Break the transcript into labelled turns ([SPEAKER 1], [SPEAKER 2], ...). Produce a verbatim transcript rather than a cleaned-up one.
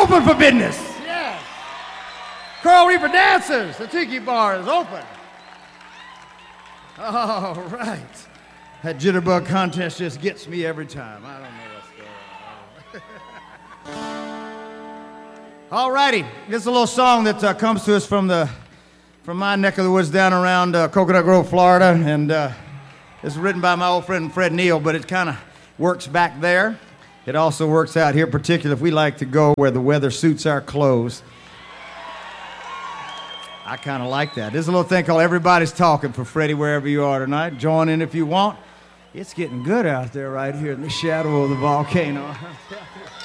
[SPEAKER 1] open for business. Yes. Coral Reaper Dancers, the Tiki Bar is open. All right. That jitterbug contest just gets me every time. I don't know what's going on. All righty. This is a little song that uh, comes to us from the from my neck of the woods down around uh, Coconut Grove, Florida. And uh, it's written by my old friend Fred Neal, but it kind of works back there. It also works out here, particularly if we like to go where the weather suits our clothes. I kind of like that. There's a little thing called Everybody's Talking for Freddie wherever you are tonight. Join in if you want. It's getting good out there right here in the shadow of the volcano.